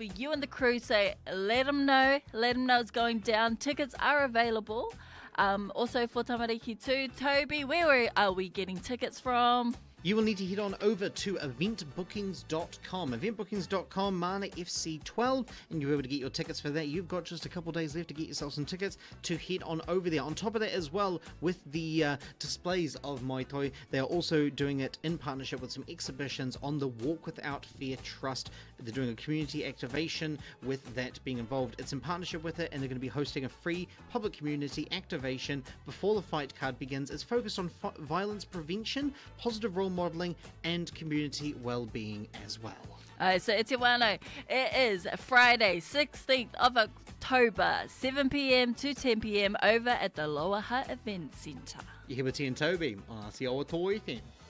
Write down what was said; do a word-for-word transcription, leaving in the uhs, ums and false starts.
for you and the crew. So let them know. Let them know it's going down. Tickets are available. Um, also for Tamariki too. Toby, where are we getting tickets from? You will need to head on over to event bookings dot com. event bookings dot com, Mana F C twelve, and you'll be able to get your tickets for that. You've got just a couple days left to get yourself some tickets to head on over there. On top of that as well, with the uh, displays of Mai Toi, they are also doing it in partnership with some exhibitions on the Walk Without Fear Trust. They're doing a community activation with that being involved. It's in partnership with it, and they're going to be hosting a free public community activation before the fight card begins. It's focused on fi- violence prevention, positive role modelling, and community well-being as well. Alright, so Iti Wano, it is Friday, sixteenth of October, seven p.m. to ten p.m. over at the Loaha Event Centre. You hear with T and Toby on R C O Toy F M.